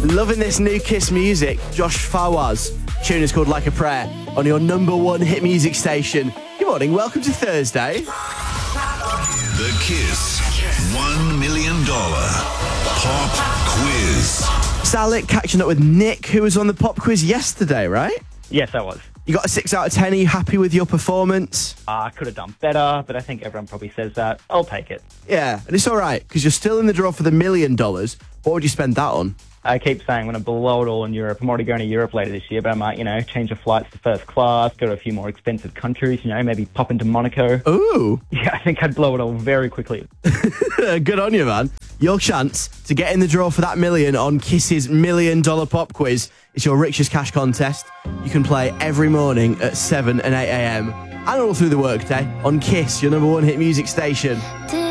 Loving this new Kiss music. Josh Fawaz. Tune is called Like a Prayer on your number one hit music station. Good morning. Welcome to Thursday. The Kiss $1 million pop quiz. Salik catching up with Nick, who was on the pop quiz yesterday, right? Yes, I was. You got a 6 out of 10. Are you happy with your performance? I could have done better, but I think everyone probably says that. I'll take it. Yeah, and it's all right, because you're still in the draw for the $1 million. What would you spend that on? I keep saying I'm going to blow it all in Europe. I'm already going to Europe later this year, but I might, change the flights to first class, go to a few more expensive countries, maybe pop into Monaco. Ooh. Yeah, I think I'd blow it all very quickly. Good on you, man. Your chance to get in the draw for that million on Kiss's $1 million pop quiz. It's your richest cash contest. You can play every morning at 7 and 8 a.m. and all through the workday on Kiss, your number one hit music station.